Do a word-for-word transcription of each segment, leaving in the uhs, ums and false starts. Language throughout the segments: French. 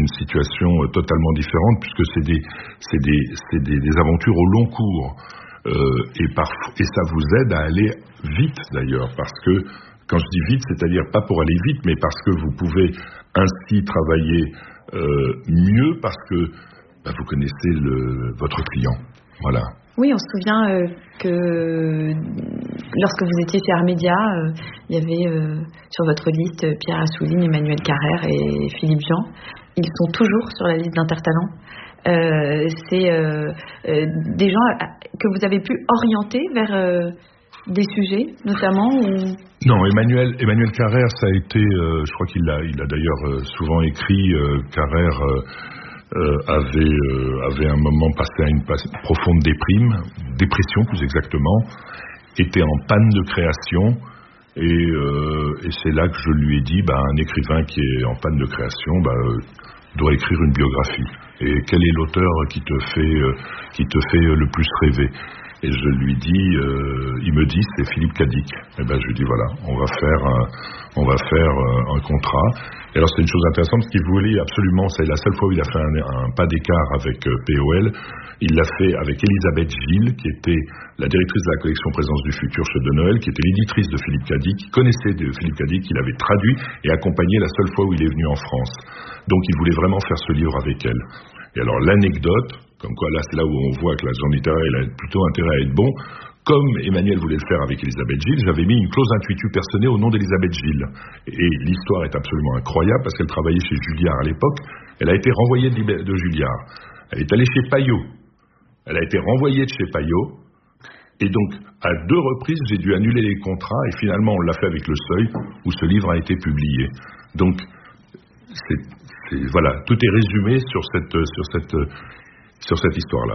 une situation totalement différente, puisque c'est des, c'est des, c'est des, des aventures au long cours. Euh, et, par, et ça vous aide à aller vite, d'ailleurs, parce que, quand je dis vite, c'est-à-dire pas pour aller vite, mais parce que vous pouvez ainsi travailler euh, mieux, parce que bah, vous connaissez le, votre client. Voilà. Oui, on se souvient euh, que lorsque vous étiez chez Armédia, euh, il y avait euh, sur votre liste Pierre Assouline, Emmanuel Carrère et Philippe Jean. Ils sont toujours sur la liste d'Intertalent. Euh, c'est euh, euh, des gens que vous avez pu orienter vers euh, des sujets, notamment ou... Non, Emmanuel, Emmanuel Carrère, ça a été, euh, je crois qu'il a, il a d'ailleurs euh, souvent écrit, euh, Carrère euh, euh, avait, euh, avait un moment passé à une profonde déprime, dépression plus exactement, était en panne de création, et, euh, et c'est là que je lui ai dit, bah, un écrivain qui est en panne de création, bah, euh, doit écrire une biographie. Et quel est l'auteur qui te fait, euh, qui te fait le plus rêver? Et je lui dis, euh, il me dit, c'est Philippe Cadic. Et ben je lui dis voilà, on va faire, un, on va faire un contrat. Et alors c'est une chose intéressante parce qu'il voulait absolument, c'est la seule fois où il a fait un, un pas d'écart avec euh, P O L. Il l'a fait avec Elisabeth Gilles, qui était la directrice de la collection Présence du Futur chez De Noël, qui était l'éditrice de Philippe Cadic, qui connaissait de Philippe Cadic, qui l'avait traduit et accompagné la seule fois où il est venu en France. Donc il voulait vraiment faire ce livre avec elle. Et alors l'anecdote, comme quoi là c'est là où on voit que l'agent littéraire il a plutôt intérêt à être bon, comme Emmanuel voulait le faire avec Elisabeth Gilles, j'avais mis une clause intuitu personnée au nom d'Elisabeth Gilles. Et l'histoire est absolument incroyable parce qu'elle travaillait chez Julliard à l'époque. Elle a été renvoyée de, de Julliard. Elle est allée chez Payot. Elle a été renvoyée de chez Payot. Et donc, à deux reprises, j'ai dû annuler les contrats et finalement on l'a fait avec Le Seuil où ce livre a été publié. Donc, c'est, c'est, voilà, tout est résumé sur cette, sur cette, sur cette histoire-là.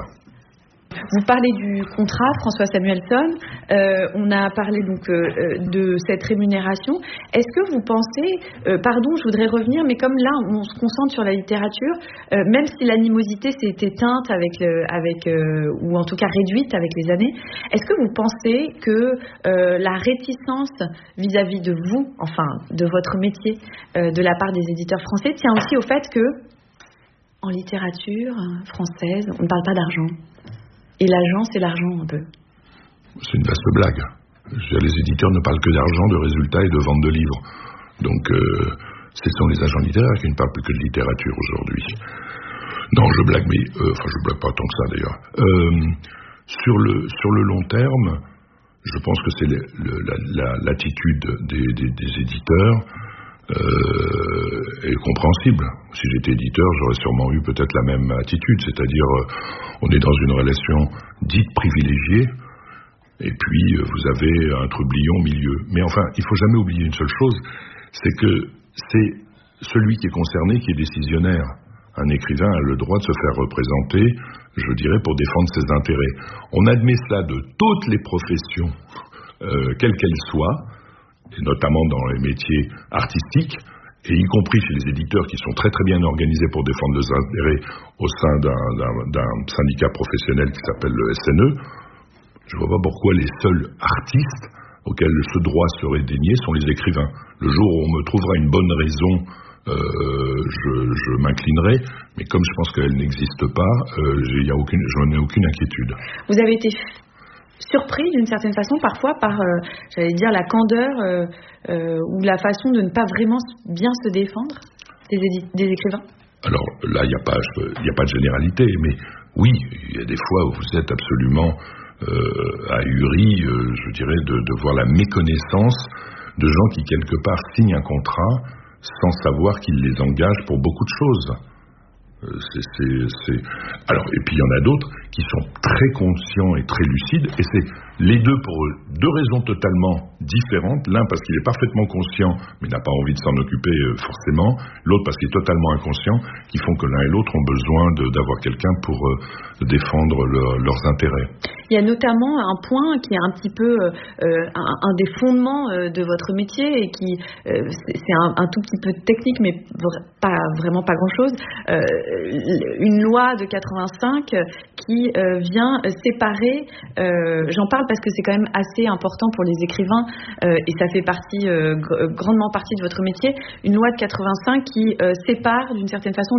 Vous parlez du contrat, François Samuelson. Euh, on a parlé donc euh, de cette rémunération. Est-ce que vous pensez, euh, pardon, je voudrais revenir, mais comme là on se concentre sur la littérature, euh, même si l'animosité s'est éteinte avec, le, avec euh, ou en tout cas réduite avec les années, est-ce que vous pensez que euh, la réticence vis-à-vis de vous, enfin de votre métier, euh, de la part des éditeurs français, tient aussi au fait que en littérature française, on ne parle pas d'argent? Et l'argent, c'est l'argent un peu. C'est une vaste blague. Je veux dire, les éditeurs ne parlent que d'argent, de résultats et de vente de livres. Donc, euh, ce sont les agents littéraires qui ne parlent plus que de littérature aujourd'hui. Non, je blague, mais... Euh, enfin, je blague pas tant que ça, d'ailleurs. Euh, sur, le, sur le long terme, je pense que c'est le, le, la, la, l'attitude des, des, des éditeurs euh, est compréhensible. Si j'étais éditeur, j'aurais sûrement eu peut-être la même attitude, c'est-à-dire euh, on est dans une relation dite privilégiée, et puis euh, vous avez un trublion au milieu. Mais enfin, il faut jamais oublier une seule chose, c'est que c'est celui qui est concerné qui est décisionnaire. Un écrivain a le droit de se faire représenter, je dirais, pour défendre ses intérêts. On admet cela de toutes les professions, euh, quelles qu'elles soient, et notamment dans les métiers artistiques, et y compris chez les éditeurs qui sont très très bien organisés pour défendre leurs intérêts au sein d'un, d'un, d'un syndicat professionnel qui s'appelle le S N E. Je ne vois pas pourquoi les seuls artistes auxquels ce droit serait dénié sont les écrivains. Le jour où on me trouvera une bonne raison, euh, je, je m'inclinerai, mais comme je pense qu'elle n'existe pas, euh, j'ai, y a aucune, je n'en ai aucune inquiétude. Vous avez été surpris d'une certaine façon parfois par, euh, j'allais dire, la candeur euh, euh, ou la façon de ne pas vraiment bien se défendre des, édi- des écrivains? Alors là, il n'y a pas, il n'y a pas de généralité, mais oui, il y a des fois où vous êtes absolument euh, ahuri, euh, je dirais, de, de voir la méconnaissance de gens qui quelque part signent un contrat sans savoir qu'il les engage pour beaucoup de choses. C'est, c'est, c'est... Alors, et puis il y en a d'autres qui sont très conscients et très lucides, et c'est les deux pour deux raisons totalement différentes. L'un parce qu'il est parfaitement conscient, mais n'a pas envie de s'en occuper forcément. L'autre parce qu'il est totalement inconscient, qui font que l'un et l'autre ont besoin de, d'avoir quelqu'un pour euh, défendre leur, leurs intérêts. Il y a notamment un point qui est un petit peu euh, un, un des fondements euh, de votre métier et qui euh, c'est, c'est un, un tout petit peu technique, mais pas vraiment pas grand-chose. Euh, une loi de quatre-vingt-cinq qui euh, vient séparer, euh, j'en parle parce que c'est quand même assez important pour les écrivains euh, et ça fait partie euh, gr- grandement partie de votre métier, une loi de quatre-vingt-cinq qui euh, sépare d'une certaine façon